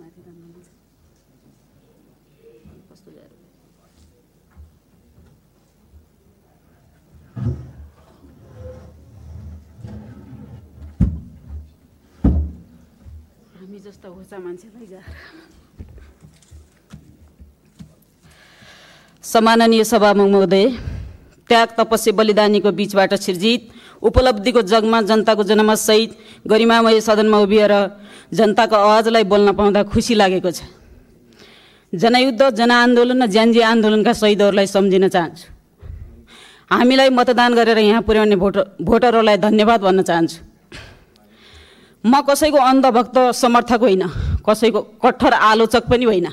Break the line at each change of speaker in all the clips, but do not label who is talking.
हामी जस्ता होचा मान्छेलाई जा। सम्माननीय सभामुख महोदय, त्याग तपस्या बलिदानीको बीचबाट सिर्जित उपलब्धिको जगमा जनताको जनमत सहित गरिमामय सदनमा उभिएर जनताको आवाजलाई बोल्न पाउँदा खुसी लागेको छ। जनयुद्ध, जनआन्दोलन र ज्यान्जी आन्दोलनका शहीदहरूलाई सम्झिन चाहन्छु। हामीलाई मतदान गरेर यहाँ पुर्याउने भोटरहरूलाई धन्यवाद भन्न चाहन्छु। म कसैको अन्धभक्त समर्थक होइन, कसैको कट्टर आलोचक पनि होइन।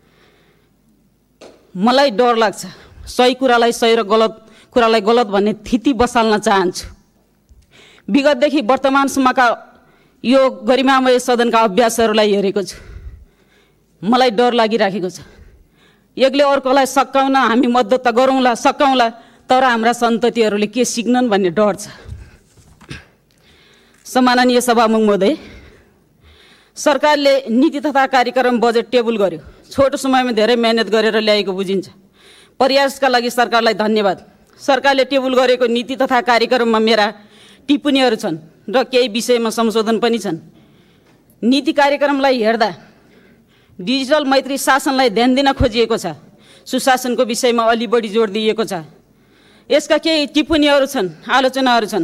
मलाई डर लाग्छ, सही कुरालाई सही र गलत कुरालाई गलत भन्ने थिति बसाल्न चाहन्छु। विगतदेखि वर्तमानसम्मका यो गरिमामय सदनका अभ्यासहरूलाई हेरेको छु। मलाई डर लागिराखेको छ। एकले अर्कोलाई सकाउन हामी मद्दत गरौँला, सकाउला, तर हाम्रा सन्ततिहरूले के सिक्नन् भन्ने डर छ। सम्माननीय सभामुख महोदय, सरकारले नीति तथा कार्यक्रम बजेट टेबल गर्यो। छोटो समयमा धेरै मेहनत गरेर ल्याएको बुझिन्छ। प्रयासका लागि सरकारलाई धन्यवाद। सरकारले टेबल गरेको नीति तथा कार्यक्रममा मेरा टिप्पणीहरू छन् र केही विषयमा संशोधन पनि छन्। नीति कार्यक्रमलाई हेर्दा डिजिटल मैत्री शासनलाई ध्यान दिन खोजिएको छ। सुशासनको विषयमा अलि बढी जोड दिइएको छ। यसका केही टिप्पणीहरू छन्, आलोचनाहरू छन्।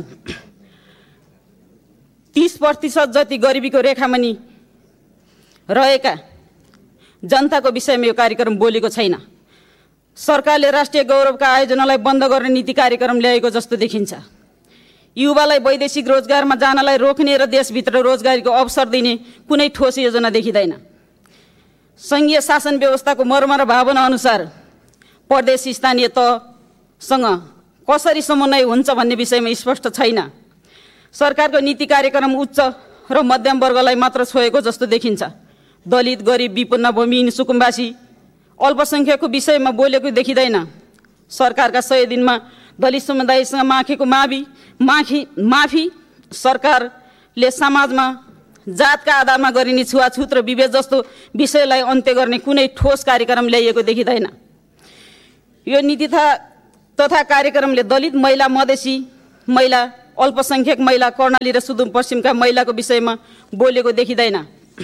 30% जति गरिबीको रेखामुनि रहेका जनताको विषयमा यो कार्यक्रम बोलेको छैन। सरकारले राष्ट्रिय गौरवका आयोजनालाई बन्द गर्ने नीति कार्यक्रम ल्याएको जस्तो देखिन्छ। युवालाई वैदेशिक रोजगारमा जानलाई रोक्ने र देशभित्र रोजगारीको अवसर दिने कुनै ठोस योजना देखिँदैन। सङ्घीय शासन व्यवस्थाको मर्म र भावना अनुसार प्रदेश स्थानीय तहसँग कसरी समन्वय हुन्छ भन्ने विषयमा स्पष्ट छैन। सरकारको नीति कार्यक्रम उच्च र मध्यम वर्गलाई मात्र छोएको जस्तो देखिन्छ। दलित, गरिब, विपन्न, भूमिहीन, सुकुम्बासी, अल्पसङ्ख्यकको विषयमा बोलेको देखिँदैन। सरकारका 100 दिनमा दलित समुदायसँग मागेको माफी, सरकारले समाजमा जातका आधारमा गरिने छुवाछुत र विभेद जस्तो विषयलाई अन्त्य गर्ने कुनै ठोस कार्यक्रम ल्याइएको देखिँदैन। यो नीति तथा कार्यक्रमले दलित महिला, मधेसी महिला, अल्पसङ्ख्यक महिला, कर्णाली र सुदूरपश्चिमका महिलाको विषयमा बोलेको देखिँदैन।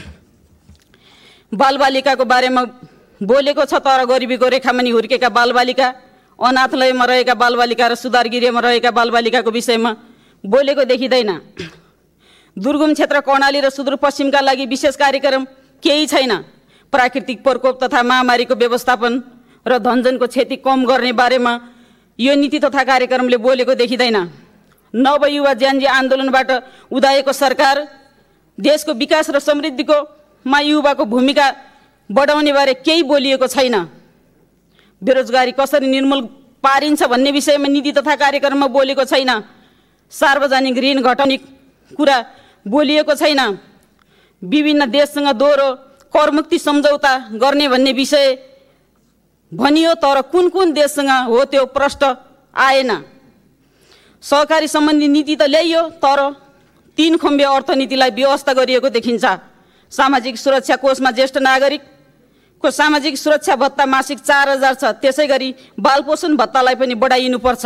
बालबालिकाको बारेमा बोलेको छ, तर गरिबीको रेखामुनि हुर्केका बालबालिका, अनाथालयमा रहेका बालबालिका र सुधार गृहमा रहेका बालबालिकाको विषयमा बोलेको देखिँदैन। दुर्गम क्षेत्र कर्णाली र सुदूरपश्चिमका लागि विशेष कार्यक्रम केही छैन। प्राकृतिक प्रकोप तथा महामारीको व्यवस्थापन र धनजनको क्षति कम गर्ने बारेमा यो नीति तथा कार्यक्रमले बोलेको देखिँदैन। नवयुवा ज्यान्जी आन्दोलनबाट उदाएको सरकार देशको विकास र समृद्धिको मा युवाको भूमिका बढाउने बारे केही बोलिएको छैन। बेरोजगारी कसरी निर्मूल पारिन्छ भन्ने विषयमा नीति तथा कार्यक्रममा बोलेको छैन। सार्वजनिक ऋण घटाउने कुरा बोलिएको छैन। विभिन्न देशसँग दोहोरो करमुक्ति सम्झौता गर्ने भन्ने विषय भनियो, तर कुन कुन देशसँग हो त्यो प्रश्न आएन। सहकारी सम्बन्धी नीति त ल्याइयो, तर 3 खम्बे अर्थनीतिलाई व्यवस्था गरिएको देखिन्छ। सामाजिक सुरक्षा कोषमा ज्येष्ठ नागरिकको सामाजिक सुरक्षा भत्ता मासिक 4000 छ। त्यसै गरी बालपोषण भत्तालाई पनि बढाइनुपर्छ।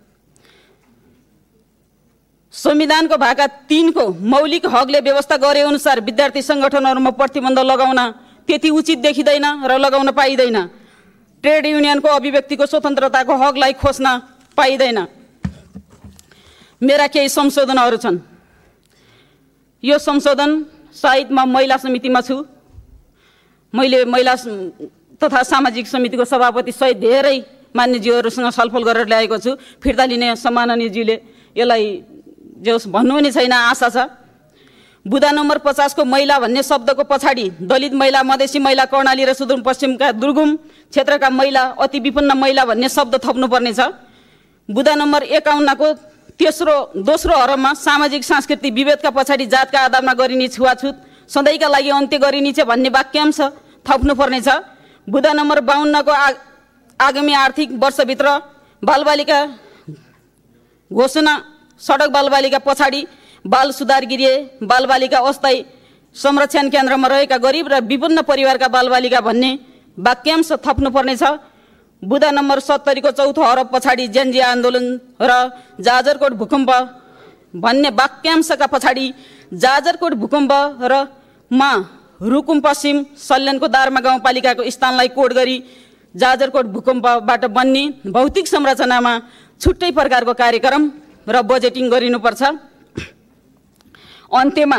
संविधानको भाका 3 को मौलिक हकले व्यवस्था गरे अनुसार विद्यार्थी सङ्गठनहरूमा प्रतिबन्ध लगाउन त्यति उचित देखिँदैन र लगाउन पाइँदैन। ट्रेड युनियनको अभिव्यक्तिको स्वतन्त्रताको हकलाई खोज्न पाइँदैन। मेरा केही संशोधनहरू छन्। यो संशोधन सायद म महिला समितिमा छु। मैले महिला तथा सामाजिक समितिको सभापति सहित धेरै मान्यज्यूहरूसँग छलफल गरेर ल्याएको छु। फिर्ता लिने सम्माननीयज्यूले यसलाई जे भन्नुहुने छैन, आशा छ। बुदा नम्बर 50 को महिला भन्ने शब्दको पछाडि दलित महिला, मधेसी महिला, कर्णाली र सुदूरपश्चिमका दुर्गम क्षेत्रका महिला, अति विपन्न महिला भन्ने शब्द थप्नुपर्नेछ। बुदा नम्बर 51 को दोस्रो हरममा सामाजिक सांस्कृतिक विभेदका पछाडि जातका आधारमा गरिने छुवाछुत सधैँका लागि अन्त्य गरिनेछ भन्ने वाक्यांश थप्नुपर्नेछ। बुदा नम्बर 52 को आगामी आर्थिक वर्षभित्र बालबालिका घोषणा, सडक बालबालिका पछाडि बाल सुधार गृह, बालबालिका अस्थायी संरक्षण केन्द्रमा रहेका गरिब र विभिन्न परिवारका बालबालिका भन्ने वाक्यांश थप्नुपर्नेछ। बुँदा नम्बर 70 को चौथो हरफ पछाडि जेनजी आन्दोलन र जाजरकोट भूकम्प भन्ने वाक्यांशका पछाडि जाजरकोट भूकम्प र मा रुकुम पश्चिम सल्यानको दार्मा गाउँपालिकाको स्थानलाई कोड गरी जाजरकोट भूकम्पबाट बन्ने भौतिक संरचनामा छुट्टै प्रकारको कार्यक्रम र बजेटिङ गरिनुपर्छ। अन्त्यमा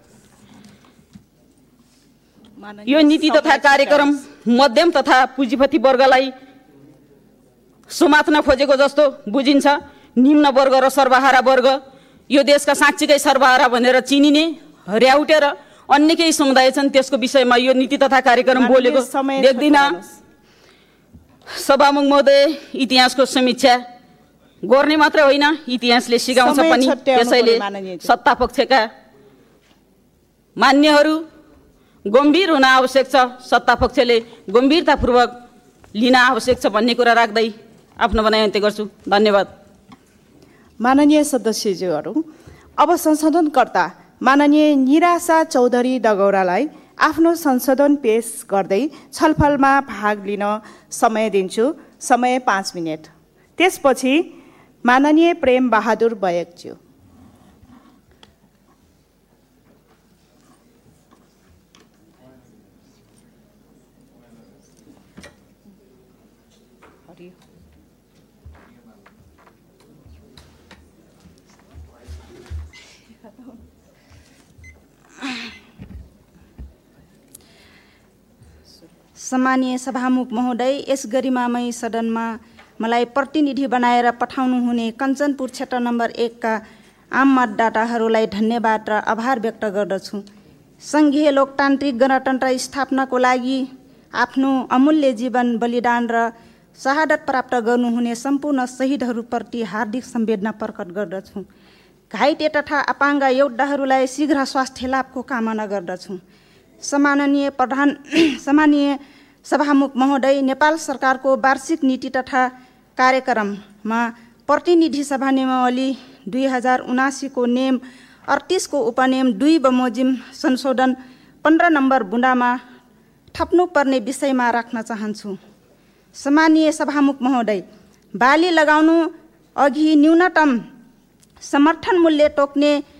यो नीति तथा कार्यक्रम मध्यम तथा पुँजीपति वर्गलाई समात्न खोजेको जस्तो बुझिन्छ। निम्न वर्ग र सर्वहारा वर्ग यो देशका साँच्चीकै सर्वहारा भनेर चिनिने र्याउटेर अन्य केही समुदाय छन्, त्यसको विषयमा यो नीति तथा कार्यक्रम बोलेको देख्दिन। सभामुख महोदय, इतिहासको समीक्षा गर्ने मात्र होइन, इतिहासले सिकाउँछ पनि। त्यसैले सत्तापक्षका मान्यहरू गम्भीर हुन आवश्यक छ, सत्तापक्षले गम्भीरतापूर्वक लिन आवश्यक छ भन्ने कुरा राख्दै आफ्नो भनाइ अन्त्य गर्छु। धन्यवाद।
माननीय सदस्यज्यूहरू, अब संशोधनकर्ता माननीय निराशा चौधरी डगौरालाई आफ्नो संशोधन पेश गर्दै छलफलमा भाग लिन समय दिन्छु। समय 5 मिनेट। त्यसपछि माननीय प्रेम बहादुर बयकज्यू।
सम्मानीय सभामुख महोदय, यस गरिमामय सदनमा मलाई प्रतिनिधि बनाएर पठाउनु हुने कञ्चनपुर क्षेत्र नम्बर 1 का आम मतदाताहरूलाई धन्यवाद र आभार व्यक्त गर्दछु। सङ्घीय लोकतान्त्रिक गणतन्त्र स्थापनाको लागि आफ्नो अमूल्य जीवन बलिदान र शहादत प्राप्त गर्नुहुने सम्पूर्ण शहीदहरूप्रति हार्दिक संवेदना प्रकट गर्दछु। घाइते तथा अपाङ्ग योद्धाहरूलाई शीघ्र स्वास्थ्य लाभको कामना गर्दछु। सम्मानीय सभामुख महोदय, नेपाल सरकारको वार्षिक नीति तथा कार्यक्रममा प्रतिनिधि सभा नियमावली 2079 को नेम 38 को उपनेम 2 बमोजिम संशोधन 15 नम्बर बुँदामा थप्नुपर्ने विषयमा राख्न चाहन्छु। सम्मानीय सभामुख महोदय, बाली लगाउनु अघि न्यूनतम समर्थन मूल्य तोक्ने